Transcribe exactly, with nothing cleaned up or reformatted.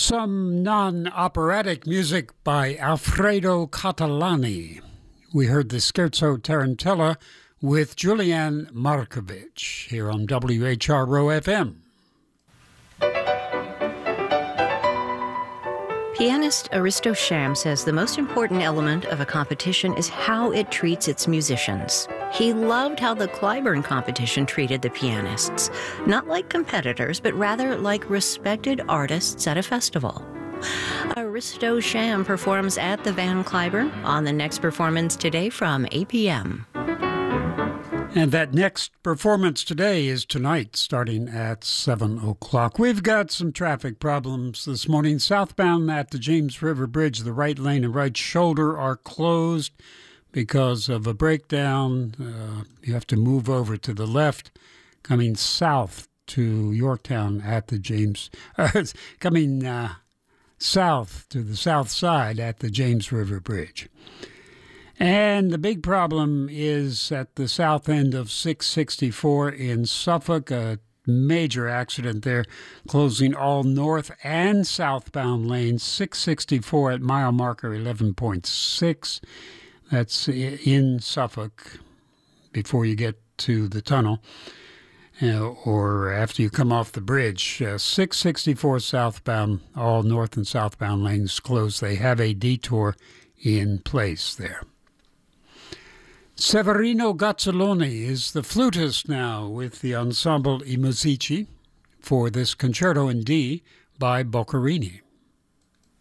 Some non-operatic music by Alfredo Catalani. We heard the Scherzo Tarantella with Julian Markovic here on W H R O F M. Pianist Aristo Sham says the most important element of a competition is how it treats its musicians. He loved how the Clyburn competition treated the pianists, not like competitors, but rather like respected artists at a festival. Aristo Sham performs at the Van Cliburn on the next performance today from eight p.m. And that next performance today is tonight, starting at seven o'clock. We've got some traffic problems this morning. Southbound at the James River Bridge, the right lane and right shoulder are closed because of a breakdown. Uh, you have to move over to the left, coming south to Yorktown at the James, uh, coming uh, south to the south side at the James River Bridge. And the big problem is at the south end of six sixty-four in Suffolk, a major accident there, closing all north and southbound lanes, six sixty-four at mile marker eleven point six. That's in Suffolk before you get to the tunnel, uh, or after you come off the bridge. Uh, six sixty-four southbound, all north and southbound lanes closed. They have a detour in place there. Severino Gazzoloni is the flutist now with the ensemble I Musici for this concerto in D by Boccherini.